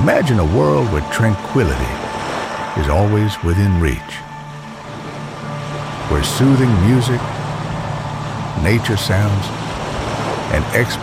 Imagine a world where tranquility is always within reach, where soothing music, nature sounds, and